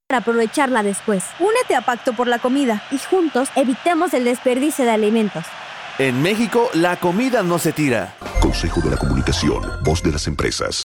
para aprovecharla después. Únete a Pacto por la Comida y juntos evitemos el desperdicio de alimentos. En México, la comida no se tira. Consejo de la Comunicación, voz de las empresas.